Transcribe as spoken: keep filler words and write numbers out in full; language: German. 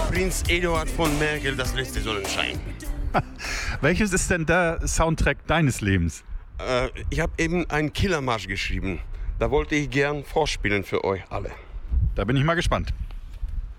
Prinz Eduard von Merkel, das letzte Sonnenschein. Welches ist denn der Soundtrack deines Lebens? Äh, ich habe eben einen Killermarsch geschrieben. Da wollte ich gern vorspielen für euch alle. Da bin ich mal gespannt.